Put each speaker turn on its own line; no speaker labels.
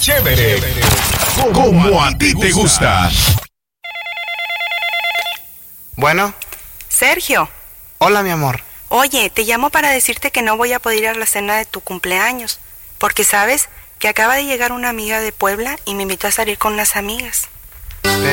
chévere, como a ti te gusta.
Bueno.
Sergio.
Hola, mi amor.
Oye, te llamo para decirte que no voy a poder ir a la cena de tu cumpleaños, porque sabes que acaba de llegar una amiga de Puebla y me invitó a salir con unas amigas.